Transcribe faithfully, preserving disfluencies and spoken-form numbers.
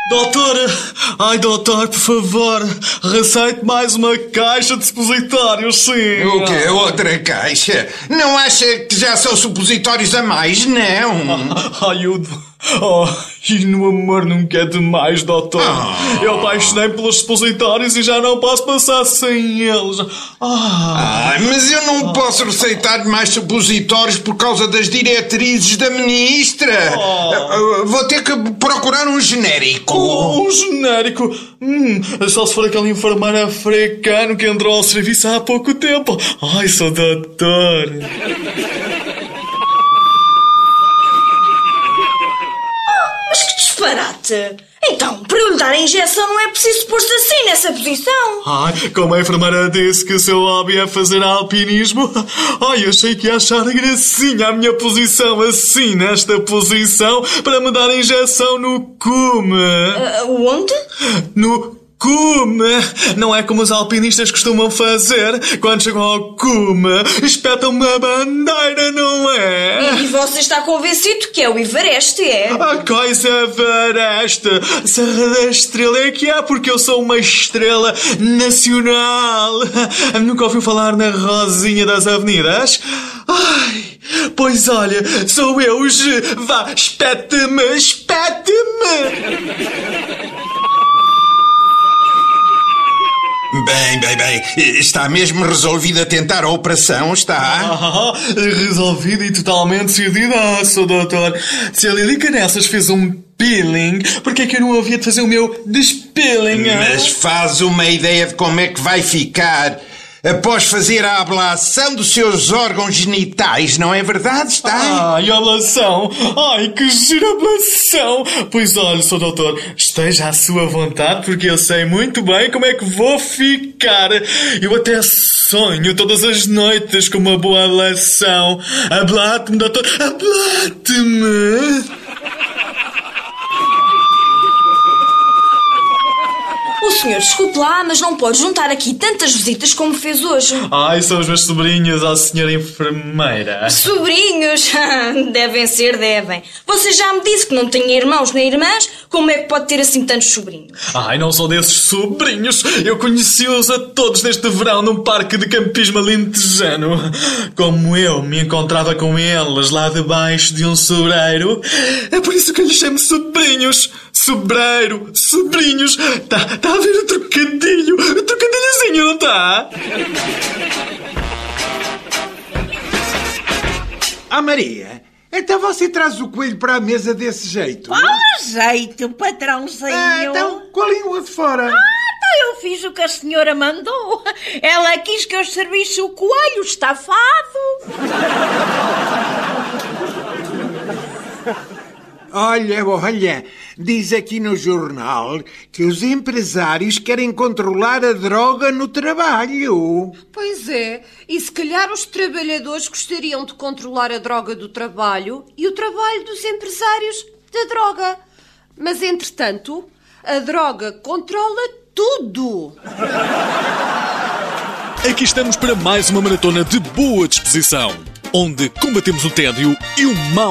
Doutor, ai doutor, por favor, receite mais uma caixa de supositórios, sim. O quê? Outra caixa? Não acha que já são supositórios a mais, não? Ai, o... Oh, e no amor nunca é demais, doutor. Oh. Eu apaixonei pelos supositórios e já não posso passar sem eles. Ah, ah mas eu não ah. posso receitar mais supositórios por causa das diretrizes da ministra. Oh. Vou ter que procurar um genérico. Oh, um genérico? Hum, só se for aquele enfermeiro africano que entrou ao serviço há pouco tempo. Ai, sou doutor. Disparate! Então, para eu lhe dar a injeção não é preciso pôr-se assim nessa posição. Ai, como a enfermeira disse que o seu hobby é fazer alpinismo, ai, achei que ia achar gracinha a minha posição assim, nesta posição, para me dar a injeção no cume. Uh, onde? No cume. Não é como os alpinistas costumam fazer. Quando chegam ao cume, espetam uma bandeira, não é? E você está convencido que é o Everest, é? A coisa Everest. Serra da Estrela é que é, porque eu sou uma estrela nacional. Nunca ouviu falar na Rosinha das Avenidas? Ai, pois olha, sou eu, G. Vá, espete-me, espete-me. Bem, bem, bem. Está mesmo resolvido a tentar a operação, está? Ah, resolvido e totalmente decididaço, doutor. Se a Lilica nessas fez um peeling, porque é que eu não havia de fazer o meu despeeling? Mas faz uma ideia de como é que vai ficar após fazer a ablação dos seus órgãos genitais, não é verdade? Está? Ai, ablação! Ai, que gira ablação! Pois olha, senhor doutor, esteja à sua vontade, porque eu sei muito bem como é que vou ficar. Eu até sonho todas as noites com uma boa ablação. Ablate-me, doutor, ablate-me! O senhor, desculpe lá, mas não pode juntar aqui tantas visitas como fez hoje. Ai, são os meus sobrinhos, ó senhora enfermeira. Sobrinhos? Devem ser, devem. Você já me disse que não tem irmãos nem irmãs. Como é que pode ter assim tantos sobrinhos? Ai, não sou desses sobrinhos. Eu conheci-os a todos neste verão num parque de campismo alentejano. Como eu me encontrava com eles lá debaixo de um sobreiro, é por isso que eu lhes chamo sobrinhos. Sobreiro, sobrinhos. Tá, tá a ver o trocadilho? O trocadilhozinho, não tá? Ah, Maria, então você traz o coelho para a mesa desse jeito? Qual jeito, patrãozinho? Ah, então, com a língua de fora. Ah, então eu fiz o que a senhora mandou. Ela quis que eu servisse o coelho estafado. Olha, olha, diz aqui no jornal que os empresários querem controlar a droga no trabalho. Pois é, e se calhar os trabalhadores gostariam de controlar a droga do trabalho e o trabalho dos empresários da droga. Mas, entretanto, a droga controla tudo. Aqui estamos para mais uma maratona de boa disposição, onde combatemos o tédio e o mau